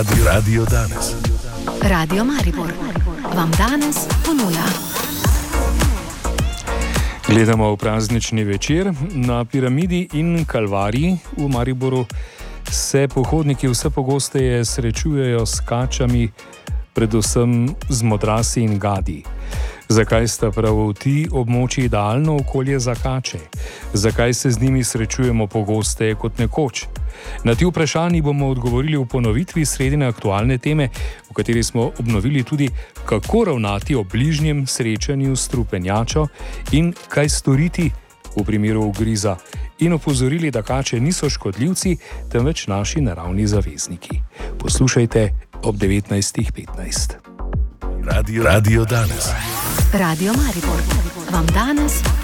Radio danes. Radio Maribor vam danes ponuja. Gledamo v praznični večer. Na Piramidi in Kalvariji v Mariboru se pohodniki vse pogosteje srečujejo s kačami, predvsem z modrasi in gadi. Zakaj sta prav ti območji idealno okolje za kače? Zakaj se z njimi srečujemo pogosteje kot nekoč? Na ti vprašanji bomo odgovorili v ponovitvi sredine aktualne teme, v kateri smo obnovili tudi, kako ravnati ob bližnjem srečanju s strupenjačo in kaj storiti v primeru ugriza, in opozorili, da kače niso škodljivci, temveč naši naravni zavezniki. Poslušajte ob 19:15. Radio danes. Radio Maribor vam danes